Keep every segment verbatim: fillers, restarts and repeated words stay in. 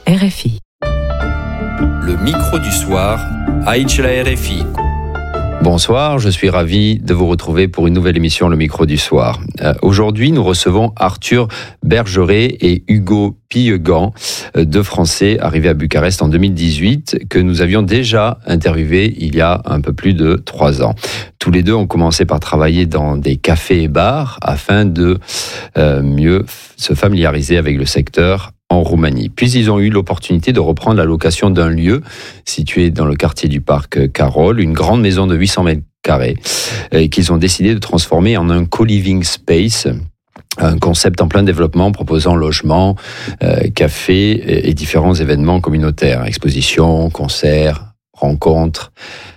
R F I. Le micro du soir, Aïch la R F I. Bonsoir, je suis ravi de vous retrouver pour une nouvelle émission Le Micro du Soir. Euh, aujourd'hui, nous recevons Arthur Bergeret et Hugo Pillegan, deux Français arrivés à Bucarest en deux mille dix-huit, que nous avions déjà interviewés il y a un peu plus de trois ans. Tous les deux ont commencé par travailler dans des cafés et bars afin de euh, mieux se familiariser avec le secteur en Roumanie. Puis ils ont eu l'opportunité de reprendre la location d'un lieu situé dans le quartier du parc Carol, une grande maison de huit cents mètres carrés, et qu'ils ont décidé de transformer en un co-living space, un concept en plein développement proposant logement, euh, café et, et différents événements communautaires, expositions, concerts, rencontres.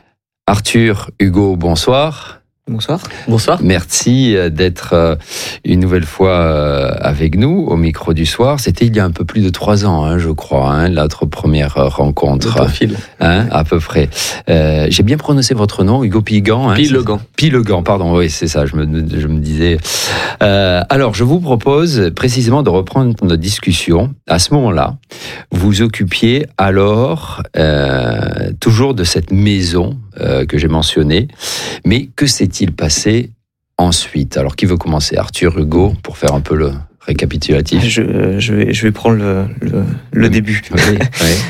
Arthur, Hugo, bonsoir. Bonsoir. Bonsoir. Merci d'être une nouvelle fois avec nous au micro du soir. C'était il y a un peu plus de trois ans, hein, je crois, hein, notre première rencontre. Hein, à peu près. Euh, j'ai bien prononcé votre nom, Hugo Pillegan. Hein, Pillegan. Pillegan, pardon, oui, c'est ça, je me, je me disais. Euh, alors, je vous propose précisément de reprendre notre discussion. À ce moment-là, vous vous occupiez alors euh, toujours de cette maison euh, que j'ai mentionnée, mais que s'est-il passé ensuite? Alors, qui veut commencer? Arthur, Hugo, pour faire un peu le récapitulatif. Je, je, vais, je vais prendre le, le, le début. Oui, oui.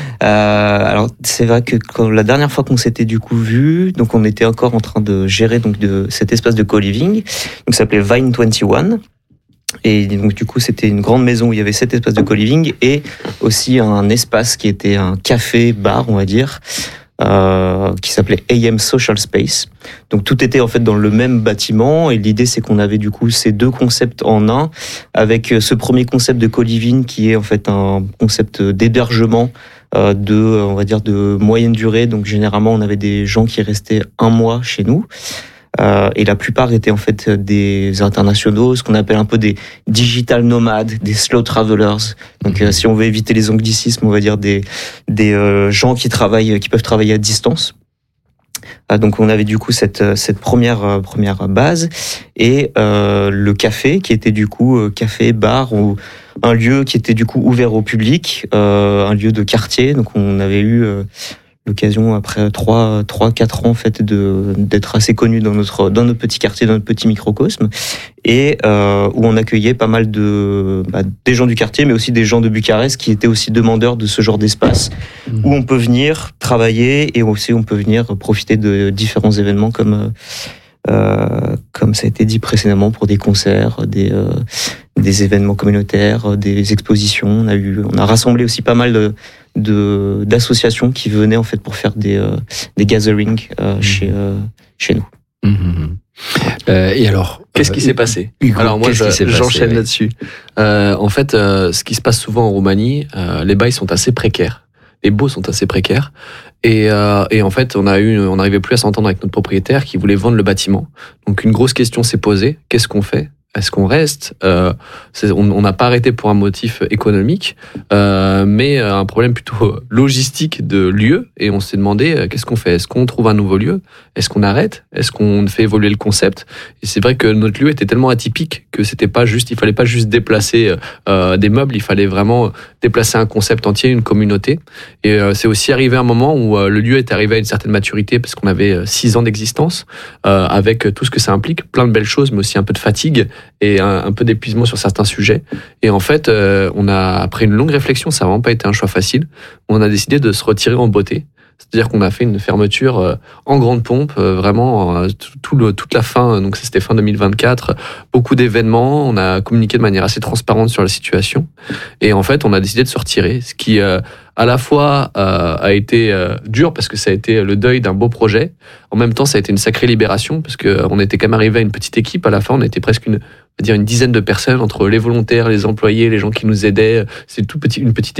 euh, alors, c'est vrai que quand, la dernière fois qu'on s'était du coup vu, donc on était encore en train de gérer donc de cet espace de co-living, donc ça s'appelait Vine vingt et un. Et donc du coup, c'était une grande maison où il y avait cet espace de co-living et aussi un espace qui était un café-bar, on va dire. Euh, qui s'appelait A M Social Space. Donc tout était en fait dans le même bâtiment et l'idée c'est qu'on avait du coup ces deux concepts en un, avec ce premier concept de co-living qui est en fait un concept d'hébergement euh, de, on va dire, de moyenne durée. Donc généralement on avait des gens qui restaient un mois chez nous. Euh, et la plupart étaient en fait des internationaux, ce qu'on appelle un peu des digital nomades, des slow travelers. Donc, euh, si on veut éviter les anglicismes, on va dire des des euh, gens qui travaillent, qui peuvent travailler à distance. Euh, donc, on avait du coup cette cette première euh, première base et euh, le café qui était du coup euh, café bar ou un lieu qui était du coup ouvert au public, euh, un lieu de quartier. Donc, on avait eu euh, l'occasion après trois, trois, quatre ans en fait de d'être assez connu dans notre dans notre petit quartier, dans notre petit microcosme, et euh, où on accueillait pas mal de bah, des gens du quartier, mais aussi des gens de Bucarest qui étaient aussi demandeurs de ce genre d'espace mmh. où on peut venir travailler et aussi on peut venir profiter de différents événements comme euh, comme ça a été dit précédemment pour des concerts, des euh, des événements communautaires, des expositions. On a eu, on a rassemblé aussi pas mal de De, d'associations qui venaient en fait pour faire des, euh, des gatherings euh, mmh. chez, euh, chez nous. Mmh. Euh, et alors, qu'est-ce qui euh, s'est passé? Hugo, Alors moi, je, j'enchaîne passé, là-dessus. Euh, en fait, euh, ce qui se passe souvent en Roumanie, euh, les bails sont assez précaires. Les baux sont assez précaires. Et, euh, et en fait, on a eu, on n'arrivait plus à s'entendre avec notre propriétaire qui voulait vendre le bâtiment. Donc une grosse question s'est posée. Qu'est-ce qu'on fait? Est-ce qu'on reste? euh, c'est, On n'a pas arrêté pour un motif économique, euh, mais un problème plutôt logistique de lieu. Et on s'est demandé, euh, qu'est-ce qu'on fait? Est-ce qu'on trouve un nouveau lieu? Est-ce qu'on arrête? Est-ce qu'on fait évoluer le concept? Et c'est vrai que notre lieu était tellement atypique que c'était pas juste, il fallait pas juste déplacer euh, des meubles, il fallait vraiment déplacer un concept entier, une communauté. Et euh, c'est aussi arrivé un moment où euh, le lieu est arrivé à une certaine maturité parce qu'on avait six ans d'existence, euh, avec tout ce que ça implique, plein de belles choses, mais aussi un peu de fatigue et un, un peu d'épuisement sur certains sujets. Et en fait, euh, on a, après une longue réflexion, ça n'a vraiment pas été un choix facile, on a décidé de se retirer en beauté. C'est-à-dire qu'on a fait une fermeture euh, en grande pompe, euh, vraiment euh, tout le, toute la fin, donc c'était fin deux mille vingt-quatre, beaucoup d'événements, on a communiqué de manière assez transparente sur la situation, et en fait on a décidé de se retirer, ce qui euh, à la fois euh, a été euh, dur parce que ça a été le deuil d'un beau projet, en même temps ça a été une sacrée libération parce qu'on était quand même arrivé à une petite équipe, à la fin on était presque une, on va dire une dizaine de personnes entre les volontaires, les employés, les gens qui nous aidaient, c'est tout petit, une petite